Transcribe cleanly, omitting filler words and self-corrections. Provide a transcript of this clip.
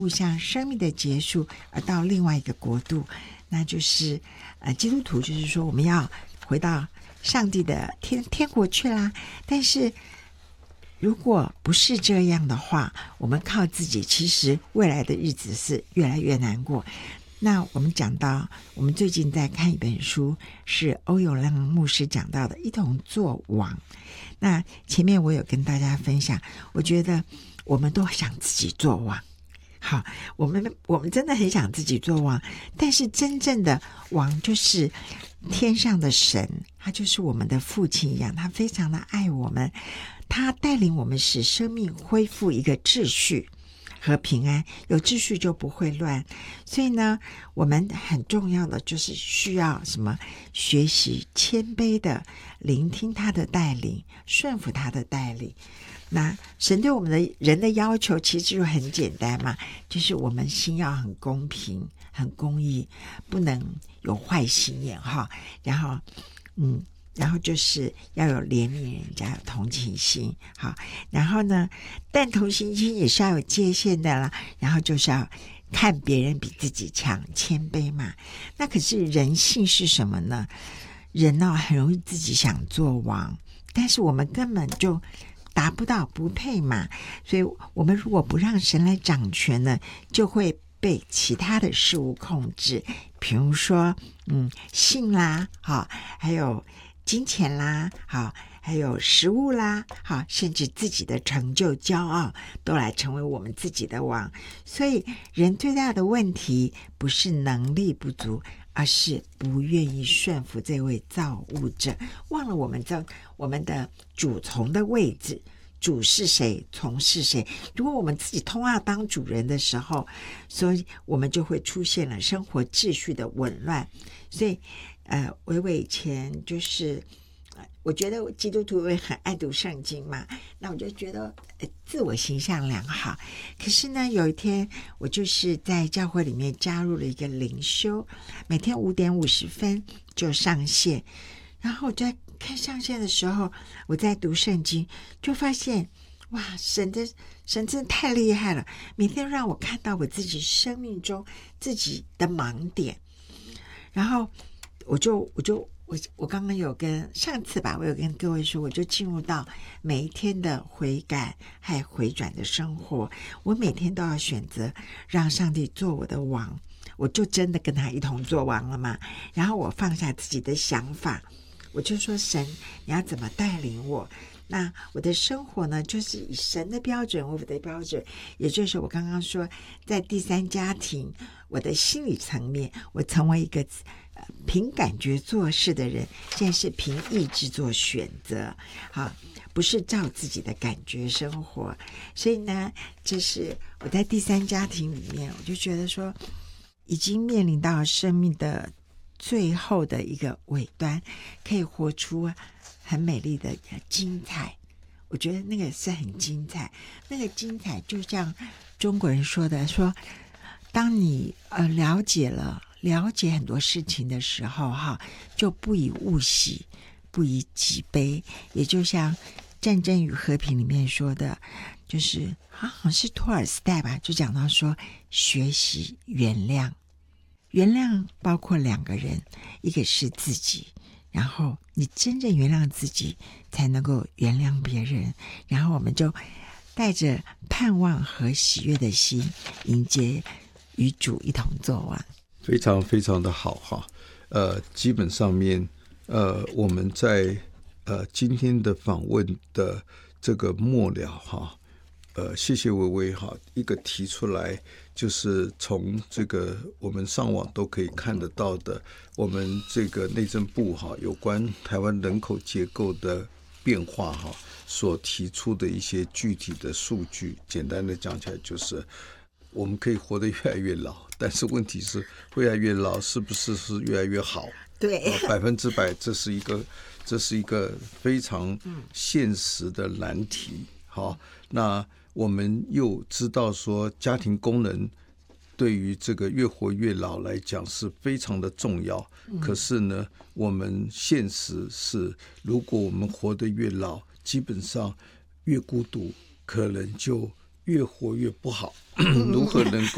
步向生命的结束而到另外一个国度，那就是基督徒就是说我们要回到上帝的天国去啦。但是如果不是这样的话，我们靠自己，其实未来的日子是越来越难过。那我们讲到，我们最近在看一本书，是欧永亮牧师讲到的一同作王。那前面我有跟大家分享，我觉得我们都想自己做王。好，我们真的很想自己做王，但是真正的王就是天上的神，他就是我们的父亲一样，他非常的爱我们，他带领我们使生命恢复一个秩序和平安，有秩序就不会乱。所以呢，我们很重要的就是需要什么？学习谦卑的聆听他的带领，顺服他的带领。那神对我们的人的要求其实就很简单嘛，就是我们心要很公平、很公义，不能有坏心眼哈。然后就是要有怜悯人家，有同情心，好。然后呢，但同情心也是要有界限的啦。然后就是要看别人比自己强，谦卑嘛。那可是人性是什么呢？人呢，很容易自己想做王，但是我们根本就达不到，不配嘛。所以我们如果不让神来掌权呢，就会被其他的事物控制，比如说性啦，好，还有金钱啦，好，还有食物啦，好，甚至自己的成就、骄傲都来成为我们自己的王。所以人最大的问题不是能力不足，而是不愿意顺服这位造物者，忘了我们的主从的位置，主是谁，从是谁。如果我们自己通要当主人的时候，所以我们就会出现了生活秩序的紊乱。所以伟以前就是我觉得基督徒也很爱读圣经嘛，那我就觉得自我形象良好。可是呢，有一天我就是在教会里面加入了一个灵修，每天5点50分就上线。然后我在看上线的时候，我在读圣经，就发现哇，神真的太厉害了，每天让我看到我自己生命中自己的盲点。然后我刚刚有跟上次吧，我有跟各位说，我就进入到每一天的悔改还回转的生活。我每天都要选择让上帝做我的王，我就真的跟他一同做王了嘛。然后我放下自己的想法，我就说神，你要怎么带领我？那我的生活呢，就是以神的标准，我的标准，也就是我刚刚说，在第三家庭，我的心理层面，我成为一个凭感觉做事的人，现在是凭意志做选择，好，不是照自己的感觉生活。所以呢，这是我在第三家庭里面，我就觉得说，已经面临到生命的最后的一个尾端，可以活出很美丽的精彩。我觉得那个是很精彩，那个精彩就像中国人说的，说当你了解很多事情的时候哈，就不以物喜，不以己悲。也就像《战争与和平》里面说的，就是好像是托尔斯泰吧，就讲到说学习原谅。原谅包括2个人，一个是自己，然后你真正原谅自己，才能够原谅别人。然后我们就带着盼望和喜悦的心，迎接与主一同作王。 非常非常的好哈。基本上面我们在今天的访问的这个末了哈，谢谢薇薇哈，一个提出来就是从这个我们上网都可以看得到的，我们这个内政部哈有关台湾人口结构的变化哈所提出的一些具体的数据，简单的讲起来就是我们可以活得越来越老，但是问题是越来越老是不是越来越好？ 对 ，100%，这是一个非常现实的难题。好，那我们又知道说家庭功能对于这个越活越老来讲是非常的重要，可是呢，我们现实是，如果我们活得越老，基本上越孤独，可能就越活越不好。如何能够